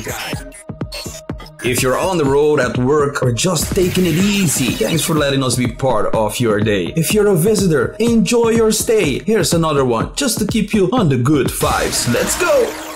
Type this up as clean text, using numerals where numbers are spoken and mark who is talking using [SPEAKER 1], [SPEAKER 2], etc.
[SPEAKER 1] If you're on the road, at work, or just taking it easy, thanks for letting us be part of your day. If you're a visitor, enjoy your stay. Here's another one, just to keep you on the good vibes. Let's go!